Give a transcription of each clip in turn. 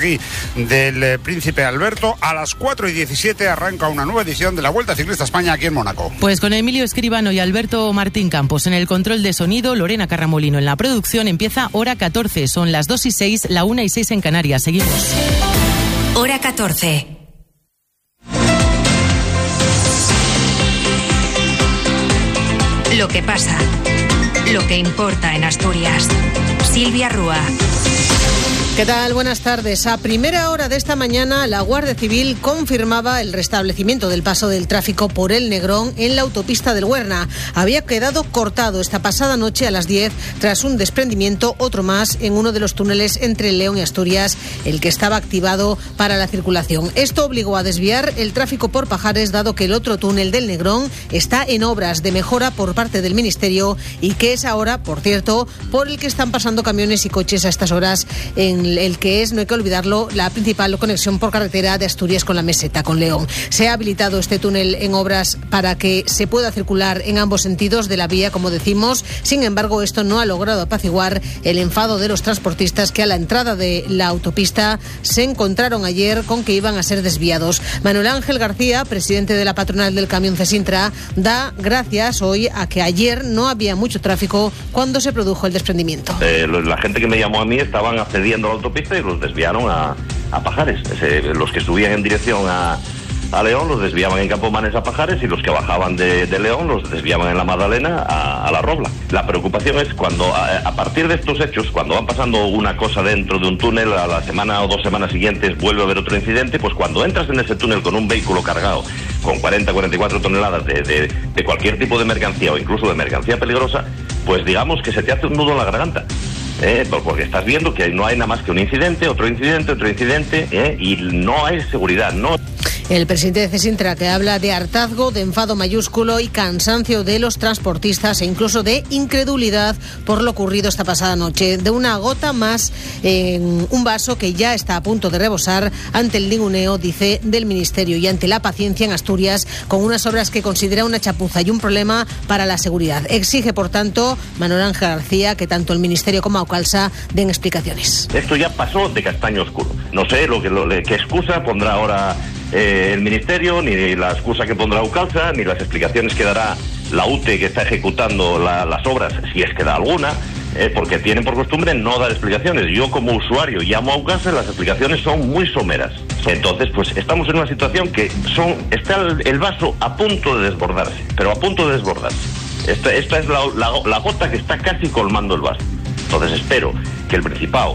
Aquí del Príncipe Alberto. A las 4:17 arranca una nueva edición de la Vuelta Ciclista España aquí en Mónaco. Pues con Emilio Escribano y Alberto Martín Campos en el control de sonido, Lorena Carramolino en la producción, empieza hora 14. Son las 2:06, la 1:06 en Canarias. Seguimos. Hora 14. Lo que pasa, lo que importa en Asturias. Silvia Rúa. ¿Qué tal? Buenas tardes. A primera hora de esta mañana, la Guardia Civil confirmaba el restablecimiento del paso del tráfico por el Negrón en la autopista del Huerna. Había quedado cortado esta pasada noche a las 10 tras un desprendimiento, otro más, en uno de los túneles entre León y Asturias, el que estaba activado para la circulación. Esto obligó a desviar el tráfico por Pajares, dado que el otro túnel del Negrón está en obras de mejora por parte del Ministerio y que es ahora, por cierto, por el que están pasando camiones y coches a estas horas, en el que es, no hay que olvidarlo, la principal conexión por carretera de Asturias con la meseta, con León. Se ha habilitado este túnel en obras para que se pueda circular en ambos sentidos de la vía, como decimos. Sin embargo, esto no ha logrado apaciguar el enfado de los transportistas que a la entrada de la autopista se encontraron ayer con que iban a ser desviados. Manuel Ángel García, presidente de la patronal del camión Cesintra, da gracias hoy a que ayer no había mucho tráfico cuando se produjo el desprendimiento. La gente que me llamó a mí estaban accediendo a la autopista y los desviaron a Pajares. Los que subían en dirección a León los desviaban en Campomanes a Pajares y los que bajaban de León los desviaban en la Magdalena a La Robla. La preocupación es cuando, a partir de estos hechos, cuando van pasando una cosa dentro de un túnel, a la semana o 2 semanas siguientes vuelve a haber otro incidente, pues cuando entras en ese túnel con un vehículo cargado con 40-44 toneladas de cualquier tipo de mercancía o incluso de mercancía peligrosa, pues digamos que se te hace un nudo en la garganta. Porque estás viendo que no hay nada más que un incidente, otro incidente, y no hay seguridad, no. El presidente de Cesintra, que habla de hartazgo, de enfado mayúsculo y cansancio de los transportistas e incluso de incredulidad por lo ocurrido esta pasada noche, de una gota más en un vaso que ya está a punto de rebosar ante el ninguneo, dice, del Ministerio y ante la paciencia en Asturias con unas obras que considera una chapuza y un problema para la seguridad. Exige, por tanto, Manuel Ángel García, que tanto el Ministerio como Aucalsa den explicaciones. Esto ya pasó de castaño oscuro. No sé qué excusa pondrá ahora el Ministerio, ni la excusa que pondrá Aucalsa, ni las explicaciones que dará la UTE que está ejecutando las obras, si es que da alguna, porque tienen por costumbre no dar explicaciones. Yo como usuario llamo a Aucalsa y las explicaciones son muy someras. Entonces, pues estamos en una situación que está el vaso a punto de desbordarse, pero a punto de desbordarse. Esta es la gota que está casi colmando el vaso. Entonces espero que el Principado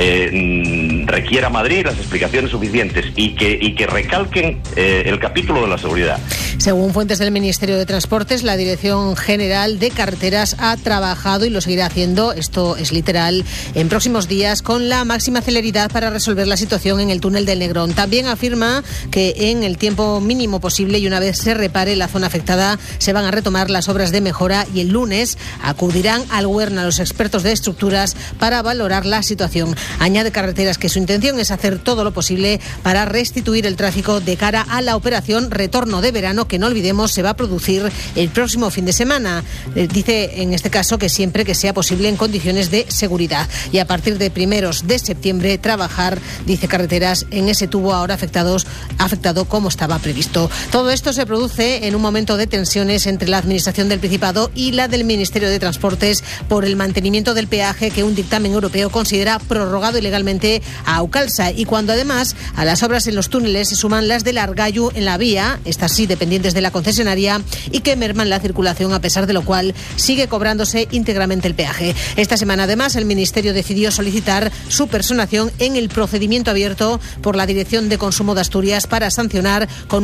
requiera a Madrid las explicaciones suficientes y que recalquen el capítulo de la seguridad. Según fuentes del Ministerio de Transportes, la Dirección General de Carreteras ha trabajado y lo seguirá haciendo, esto es literal, en próximos días con la máxima celeridad para resolver la situación en el túnel del Negrón. También afirma que en el tiempo mínimo posible y una vez se repare la zona afectada se van a retomar las obras de mejora y el lunes acudirán al Huerna los expertos de estructuras para valorar la situación. Añade Carreteras que su intención es hacer todo lo posible para restituir el tráfico de cara a la operación Retorno de Verano, que no olvidemos se va a producir el próximo fin de semana. Dice en este caso que siempre que sea posible en condiciones de seguridad. Y a partir de 1 de septiembre trabajar, dice Carreteras, en ese tubo ahora afectado como estaba previsto. Todo esto se produce en un momento de tensiones entre la Administración del Principado y la del Ministerio de Transportes por el mantenimiento del peaje que un dictamen europeo considera prorrogado ilegalmente a Aucalsa, y cuando además a las obras en los túneles se suman las del Argallo en la vía, estas sí dependientes de la concesionaria, y que merman la circulación, a pesar de lo cual sigue cobrándose íntegramente el peaje. Esta semana además el Ministerio decidió solicitar su personación en el procedimiento abierto por la Dirección de Consumo de Asturias para sancionar con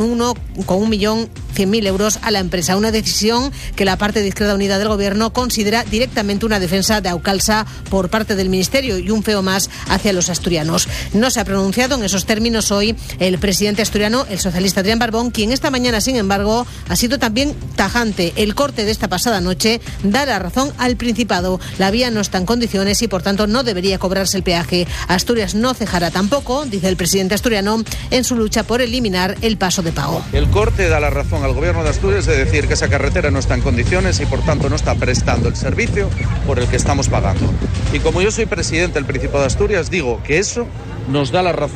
1.100.000 euros a la empresa, una decisión que la parte de Izquierda Unida del Gobierno considera directamente una defensa de Aucalsa por parte del Ministerio y un feo más hacia los asturianos. No se ha pronunciado en esos términos hoy el presidente asturiano, el socialista Adrián Barbón, quien esta mañana, sin embargo, ha sido también tajante. El corte de esta pasada noche da la razón al Principado. La vía no está en condiciones y, por tanto, no debería cobrarse el peaje. Asturias no cejará tampoco, dice el presidente asturiano, en su lucha por eliminar el paso de pago. El corte da la razón al Gobierno de Asturias de decir que esa carretera no está en condiciones y, por tanto, no está prestando el servicio por el que estamos pagando. Y como yo soy presidente del Principado de Asturias, digo que eso nos da la razón